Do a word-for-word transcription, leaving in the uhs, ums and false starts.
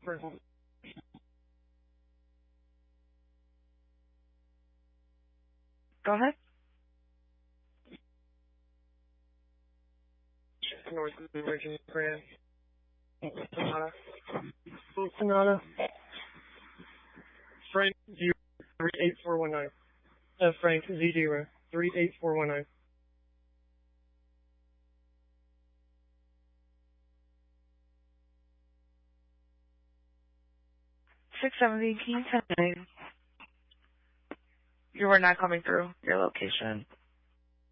Go ahead. North Virginia Grand. Sonata. Sonata. Frank zero three eight four one nine. Uh, Frank Z zero three eight four one nine. six seventy, can you tell me? You were not coming through your location.